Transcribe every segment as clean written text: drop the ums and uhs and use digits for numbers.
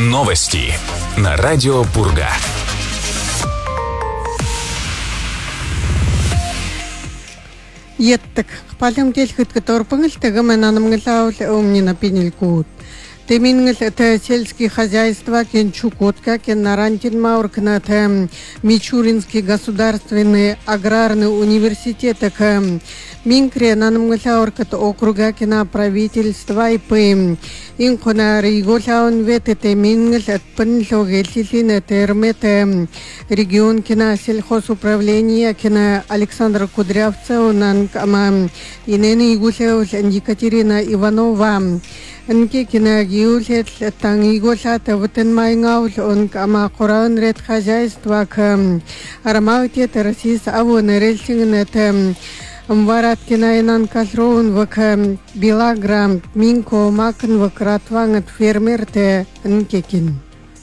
Новости на радио Пурга. Еттик палым телхит которпыңыл тегемен анымгылаул умнина пинилкут. Темингл это сельские хозяйства, кен Чукотка, кен Нарантин Мауркна, Мичуринский государственный аграрный университет, Минкре нанымгылауркат округа кена правительства и пым. Инкона Риголаун ветете мингл от пынлогельсилина термет регион кена сельхозуправления кена Александр Кудрявцев, нанкама инени Игусеус Екатерина Иванова. Анке кена гиулет тангиголата вутен майнгаул он кама кораун ред хозяйства к арамаутет расис авон рельсингнет Мварат кена инан калроун вак билаграм минко макн вак ратвангат фермерте анкекин.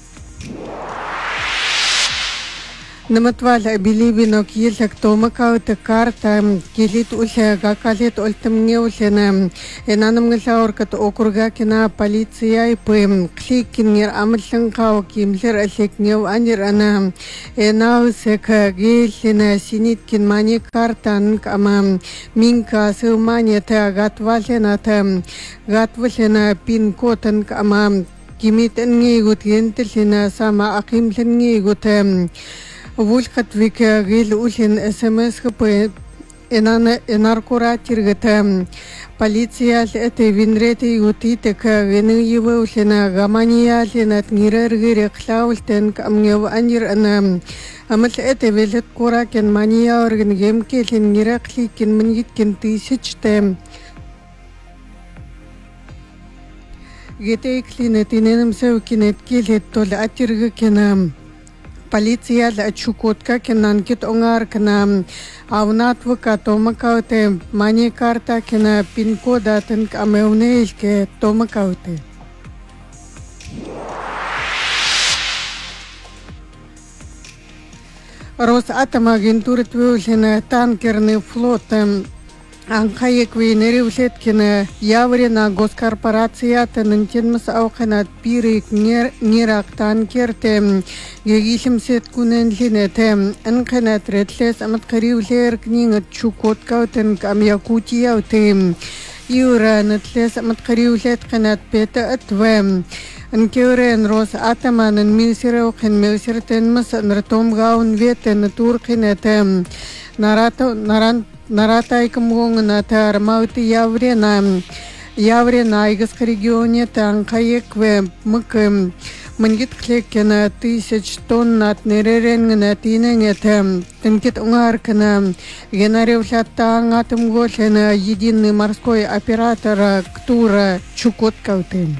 Наматвал билибино килек томакаут карта килит уле гакалит ультемне улена энанамгылауркат округа кена полиция и пым кликинер амлынкау кимлер алекнев анир ана энаусек гелина синиткин мани картан кама минка суманета гатвалена гатвалена пин-котан кама кимитенге гутентелина сама акимленге гутем Вульхат вика гил улин СМС хп энаркуратиргата полиция это винрете ютитек венуева улина гамания ленат нирергире клаултен камнев анир ана амал это велет куракен мания орген гемкелин ниракликин мниткин тысячте гетейклинет иненемсеукинет келет тол атиргекенам Полиция Чукотка кенанкит онгар кена авнатвка томакауте мани карта кена пин-кода тенк амеунейльке томакауте. Росатомагентура твойлена танкерный флот Анхаек венеревлет кена яврена госкорпорация тенентенмас ауханат пирик нерак танкерте гегишимсет куненлинете анханат ретлес аматкаривлер книгат Чукоткаутен камьякутияутем юра нетлес аматкаривлет канат пета атвем Анкеурен рос атаманен минсиреухен меусертенмас нратомгаун ветен туркинете Наратайкам гонгната армаути яврена айгаск регионе танкаекве мыкым мангит клекена 1000 тонн от неререн тиненгете тенкит унгаркана генеревлята ангатым гошлена единый морской оператор ктура Чукоткаутен.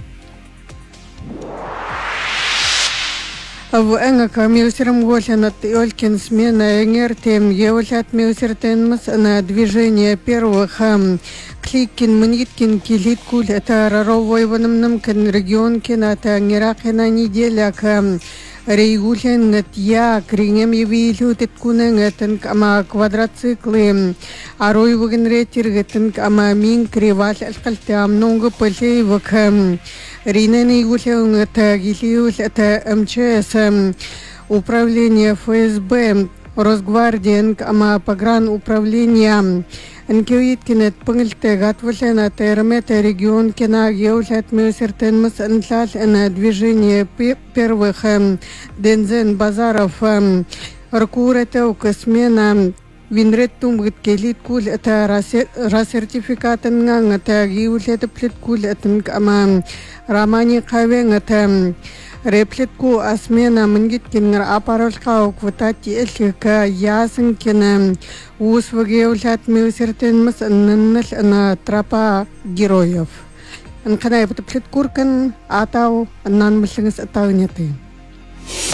В Энгака милсером гошлена Олькин смена энгертем евлят милсертенмас на движение первых кликин мниткин килит куль это раровой ванамнамкен регион кината нерахена неделя к рейгулен я крингем явилютет куненгетен кама квадроциклы арой вагенретиргетен кама мин кривал алкалтам нонго пылей вак Ринени гулеун это гилиус это МЧС управление ФСБ Росгвардия ама погран управление Анкевиткинет пыңльте гатвлена термете регион кена геулят мюсертенмас антлал на движение первых Дензен Базаров Ркурете укасмена Винрет тумгт келит кул это рассертификатен нганг это гиулет плет кул это ама рамани кавен это реплетку асмена мнгит кингер апаралка кватати элька ясен кена усвагеулят мюсертенмас ннл на тропа героев. Анканай плет куркан атау нан мышлыгыс атауняты.